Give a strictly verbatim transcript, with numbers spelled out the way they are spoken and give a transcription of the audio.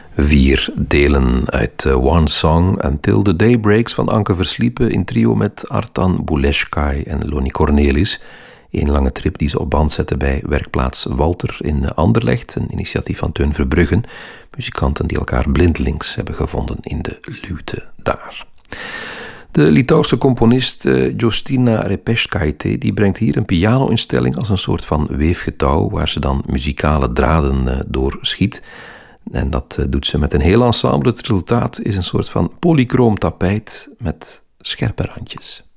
Vier delen uit uh, One Song Until the Day Breaks van Anke Versliepen in trio met Artan Bouleshkai en Loni Cornelis. Een lange trip die ze op band zetten bij werkplaats Walter in Anderlecht, een initiatief van Teun Verbruggen. Muzikanten die elkaar blindelings hebben gevonden in de luwte daar. De Litouwse componist uh, Justina Repeškaitė die brengt hier een piano-instelling als een soort van weefgetouw waar ze dan muzikale draden uh, doorschiet. En dat uh, doet ze met een heel ensemble. Het resultaat is een soort van polychroom tapijt met scherpe randjes.